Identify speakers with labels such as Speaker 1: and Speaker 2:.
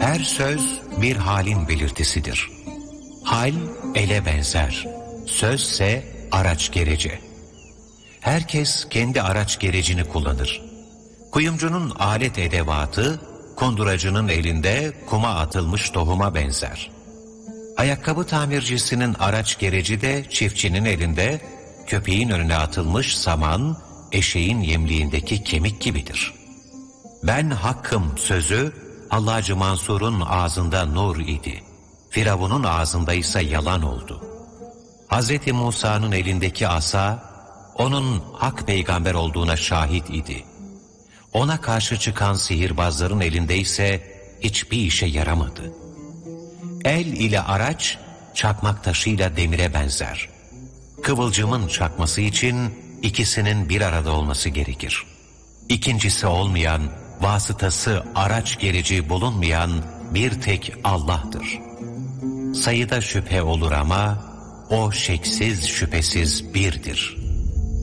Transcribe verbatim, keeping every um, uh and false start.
Speaker 1: Her söz bir halin belirtisidir. Hal ele benzer, sözse araç gereci. Herkes kendi araç gerecini kullanır. Kuyumcunun alet edevatı, kunduracının elinde kuma atılmış tohuma benzer. Ayakkabı tamircisinin araç gereci de çiftçinin elinde, köpeğin önüne atılmış saman, eşeğin yemliğindeki kemik gibidir. Ben hakkım sözü, Hallacı Mansur'un ağzında nur idi. Firavun'un ağzında ise yalan oldu. Hazreti Musa'nın elindeki asa, onun hak peygamber olduğuna şahit idi. Ona karşı çıkan sihirbazların elinde ise hiçbir işe yaramadı. El ile araç, çakmak taşıyla demire benzer. Kıvılcımın çakması için ikisinin bir arada olması gerekir. İkincisi olmayan, vasıtası araç gereci bulunmayan bir tek Allah'tır. Sayıda şüphe olur ama o şeksiz şüphesiz birdir.